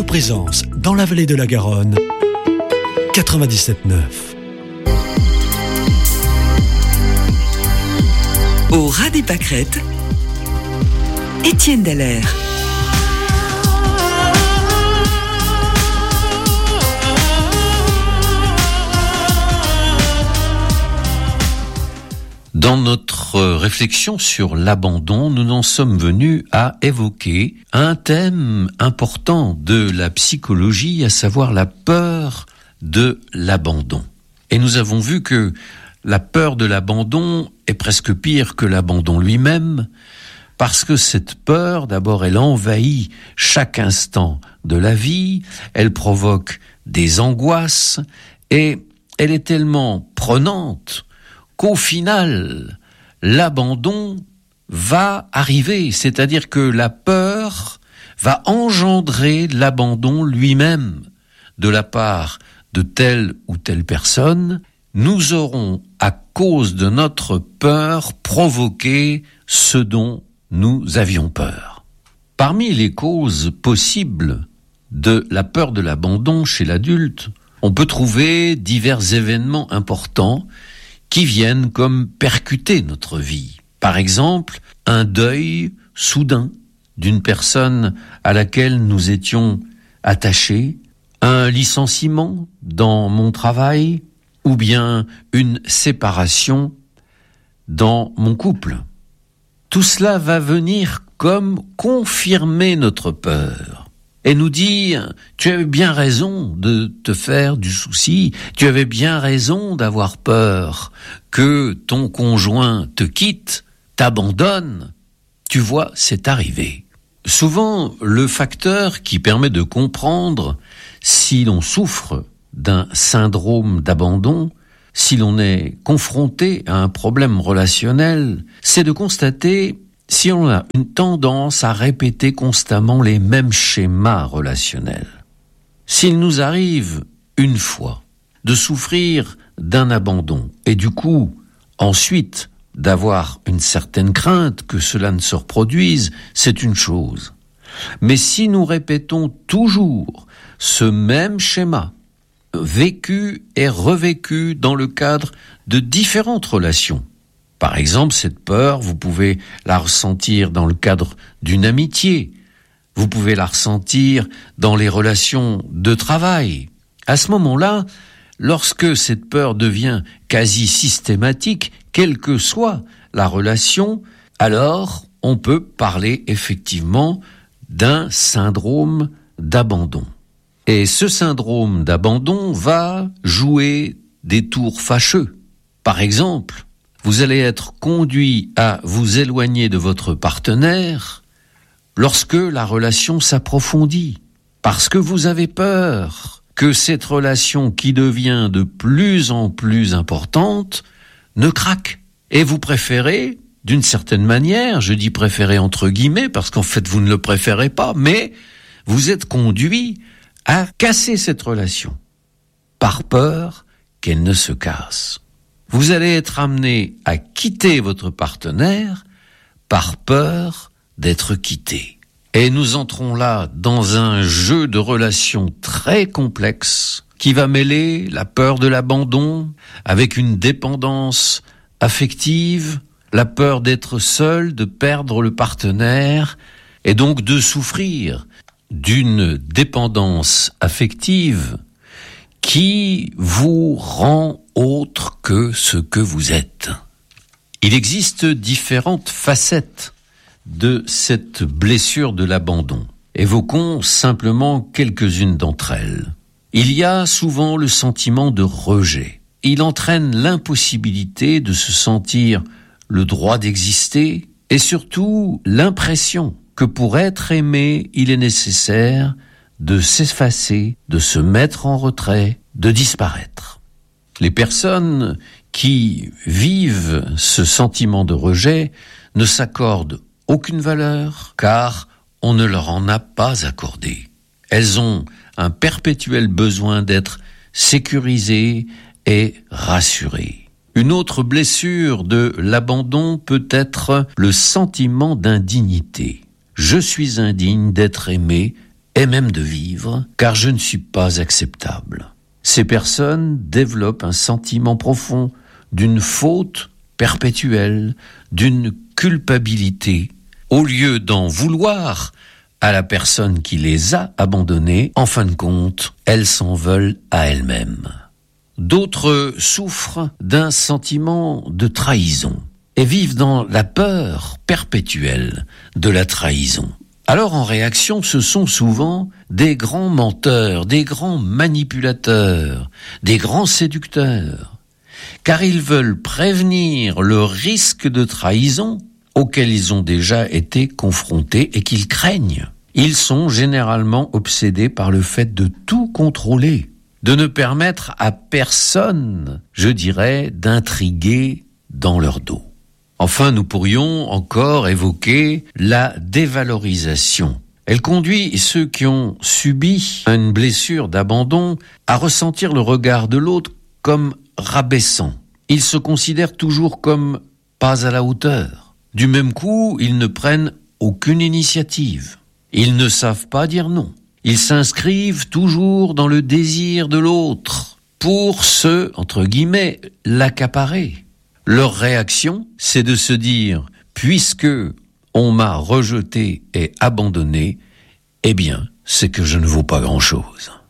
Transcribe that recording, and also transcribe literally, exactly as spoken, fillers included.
Radio Présence, dans la vallée de la Garonne, quatre-vingt-dix-sept neuf. Au ras des pâquerettes, Étienne Dallaire. Dans notre réflexion sur l'abandon, nous en sommes venus à évoquer un thème important de la psychologie, à savoir la peur de l'abandon. Et nous avons vu que la peur de l'abandon est presque pire que l'abandon lui-même, parce que cette peur, d'abord, elle envahit chaque instant de la vie, elle provoque des angoisses, et elle est tellement prenante qu'au final, l'abandon va arriver, c'est-à-dire que la peur va engendrer l'abandon lui-même de la part de telle ou telle personne. Nous aurons, à cause de notre peur, provoqué ce dont nous avions peur. Parmi les causes possibles de la peur de l'abandon chez l'adulte, on peut trouver divers événements importants qui viennent comme percuter notre vie. Par exemple, un deuil soudain d'une personne à laquelle nous étions attachés, un licenciement dans mon travail, ou bien une séparation dans mon couple. Tout cela va venir comme confirmer notre peur et nous dire « Tu avais bien raison de te faire du souci, tu avais bien raison d'avoir peur que ton conjoint te quitte, t'abandonne. Tu vois, c'est arrivé. » Souvent, le facteur qui permet de comprendre si l'on souffre d'un syndrome d'abandon, si l'on est confronté à un problème relationnel, c'est de constater si on a une tendance à répéter constamment les mêmes schémas relationnels. S'il nous arrive une fois de souffrir d'un abandon et du coup, ensuite, d'avoir une certaine crainte que cela ne se reproduise, c'est une chose. Mais si nous répétons toujours ce même schéma, vécu et revécu dans le cadre de différentes relations. Par exemple, cette peur, vous pouvez la ressentir dans le cadre d'une amitié. Vous pouvez la ressentir dans les relations de travail. À ce moment-là, lorsque cette peur devient quasi systématique, quelle que soit la relation, alors on peut parler effectivement d'un syndrome d'abandon. Et ce syndrome d'abandon va jouer des tours fâcheux. Par exemple, vous allez être conduit à vous éloigner de votre partenaire lorsque la relation s'approfondit, parce que vous avez peur que cette relation qui devient de plus en plus importante ne craque. Et vous préférez, d'une certaine manière, je dis préférer entre guillemets, parce qu'en fait vous ne le préférez pas, mais vous êtes conduit à casser cette relation, par peur qu'elle ne se casse. Vous allez être amené à quitter votre partenaire par peur d'être quitté. Et nous entrons là dans un jeu de relations très complexe qui va mêler la peur de l'abandon avec une dépendance affective, la peur d'être seul, de perdre le partenaire et donc de souffrir d'une dépendance affective qui vous rend autre que ce que vous êtes. Il existe différentes facettes de cette blessure de l'abandon. Évoquons simplement quelques-unes d'entre elles. Il y a souvent le sentiment de rejet. Il entraîne l'impossibilité de se sentir le droit d'exister et surtout l'impression que pour être aimé, il est nécessaire de s'effacer, de se mettre en retrait, de disparaître. Les personnes qui vivent ce sentiment de rejet ne s'accordent aucune valeur, car on ne leur en a pas accordé. Elles ont un perpétuel besoin d'être sécurisées et rassurées. Une autre blessure de l'abandon peut être le sentiment d'indignité. Je suis indigne d'être aimé et même de vivre, car je ne suis pas acceptable. Ces personnes développent un sentiment profond d'une faute perpétuelle, d'une culpabilité. Au lieu d'en vouloir à la personne qui les a abandonnés, en fin de compte, elles s'en veulent à elles-mêmes. D'autres souffrent d'un sentiment de trahison et vivent dans la peur perpétuelle de la trahison. Alors en réaction, ce sont souvent des grands menteurs, des grands manipulateurs, des grands séducteurs, car ils veulent prévenir le risque de trahison auquel ils ont déjà été confrontés et qu'ils craignent. Ils sont généralement obsédés par le fait de tout contrôler, de ne permettre à personne, je dirais, d'intriguer dans leur dos. Enfin, nous pourrions encore évoquer la dévalorisation. Elle conduit ceux qui ont subi une blessure d'abandon à ressentir le regard de l'autre comme rabaissant. Ils se considèrent toujours comme pas à la hauteur. Du même coup, ils ne prennent aucune initiative. Ils ne savent pas dire non. Ils s'inscrivent toujours dans le désir de l'autre pour se, entre guillemets, l'accaparer. Leur réaction, c'est de se dire, puisque on m'a rejeté et abandonné, eh bien, c'est que je ne vaux pas grand-chose.